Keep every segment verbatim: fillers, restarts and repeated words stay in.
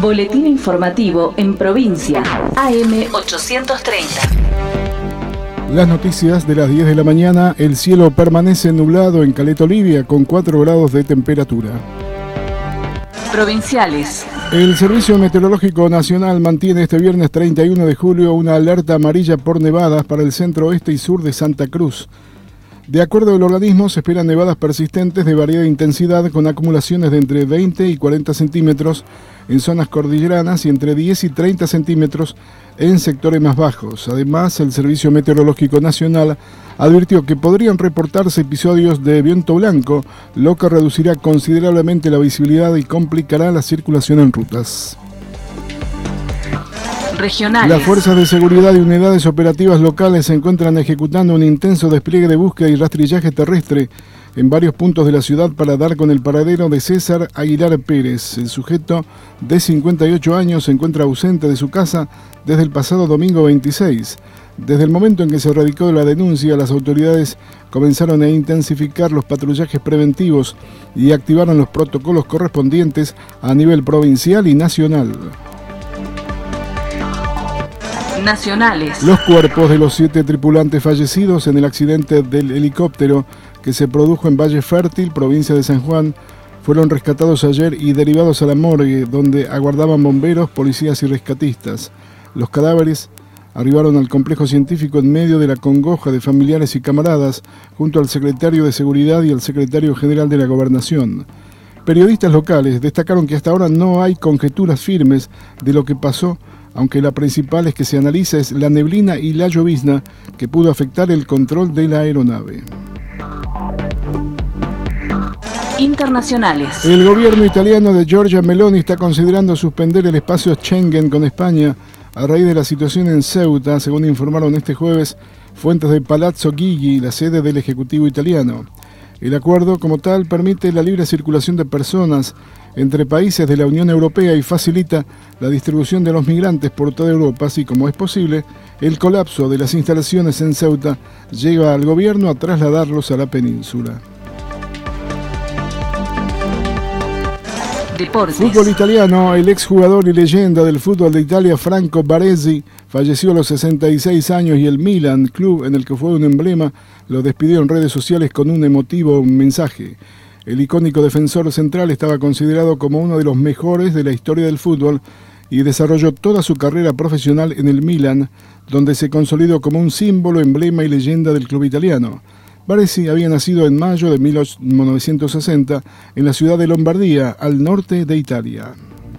Boletín informativo en provincia, A M ochocientos treinta. Las noticias de las diez de la mañana. El cielo permanece nublado en Caleta Olivia con cuatro grados de temperatura. Provinciales. El Servicio Meteorológico Nacional mantiene este viernes treinta y uno de julio una alerta amarilla por nevadas para el centro oeste y sur de Santa Cruz. De acuerdo al organismo, se esperan nevadas persistentes de variada intensidad con acumulaciones de entre veinte y cuarenta centímetros en zonas cordilleranas y entre diez y treinta centímetros en sectores más bajos. Además, el Servicio Meteorológico Nacional advirtió que podrían reportarse episodios de viento blanco, lo que reducirá considerablemente la visibilidad y complicará la circulación en rutas. Regionales. Las fuerzas de seguridad y unidades operativas locales se encuentran ejecutando un intenso despliegue de búsqueda y rastrillaje terrestre en varios puntos de la ciudad para dar con el paradero de César Aguilar Pérez. El sujeto de cincuenta y ocho años se encuentra ausente de su casa desde el pasado domingo veintiséis. Desde el momento en que se radicó la denuncia, las autoridades comenzaron a intensificar los patrullajes preventivos y activaron los protocolos correspondientes a nivel provincial y nacional. Nacionales. Los cuerpos de los siete tripulantes fallecidos en el accidente del helicóptero que se produjo en Valle Fértil, provincia de San Juan, fueron rescatados ayer y derivados a la morgue, donde aguardaban bomberos, policías y rescatistas. Los cadáveres arribaron al complejo científico en medio de la congoja de familiares y camaradas, junto al secretario de Seguridad y al secretario general de la Gobernación. Periodistas locales destacaron que hasta ahora no hay conjeturas firmes de lo que pasó, aunque la principal es que se analiza es la neblina y la llovizna que pudo afectar el control de la aeronave. Internacionales. El gobierno italiano de Giorgia Meloni está considerando suspender el espacio Schengen con España a raíz de la situación en Ceuta, según informaron este jueves fuentes de Palazzo Chigi, la sede del Ejecutivo italiano. El acuerdo, como tal, permite la libre circulación de personas entre países de la Unión Europea y facilita la distribución de los migrantes por toda Europa, así como es posible, el colapso de las instalaciones en Ceuta lleva al gobierno a trasladarlos a la península. Deportes. Fútbol italiano. El exjugador y leyenda del fútbol de Italia, Franco Baresi, falleció a los sesenta y seis años y el Milan, club en el que fue un emblema, lo despidió en redes sociales con un emotivo mensaje. El icónico defensor central estaba considerado como uno de los mejores de la historia del fútbol y desarrolló toda su carrera profesional en el Milan, donde se consolidó como un símbolo, emblema y leyenda del club italiano. Baresi había nacido en mayo de mil novecientos sesenta en la ciudad de Lombardía, al norte de Italia.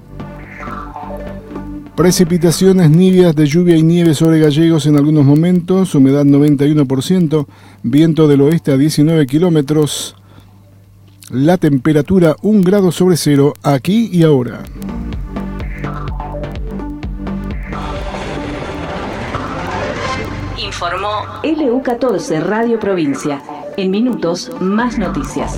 Precipitaciones níveas de lluvia y nieve sobre Gallegos en algunos momentos, humedad noventa y uno por ciento, viento del oeste a diecinueve kilómetros, la temperatura un grado sobre cero aquí y ahora. Informó L U catorce Radio Provincia. En minutos, más noticias.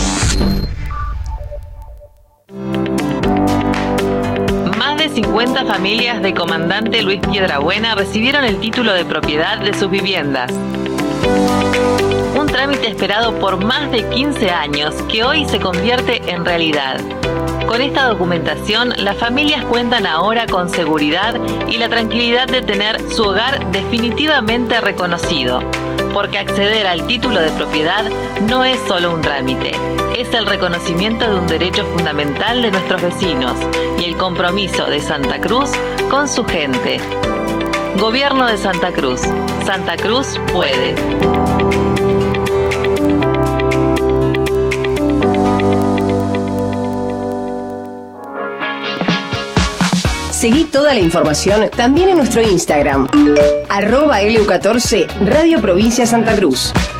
Más de cincuenta familias de Comandante Luis Piedrabuena recibieron el título de propiedad de sus viviendas. Un trámite esperado por más de quince años que hoy se convierte en realidad. Con esta documentación, las familias cuentan ahora con seguridad y la tranquilidad de tener su hogar definitivamente reconocido, porque acceder al título de propiedad no es solo un trámite, es el reconocimiento de un derecho fundamental de nuestros vecinos y el compromiso de Santa Cruz con su gente. Gobierno de Santa Cruz. Santa Cruz puede. Seguí toda la información también en nuestro Instagram, arroba L U catorce Radio Provincia Santa Cruz.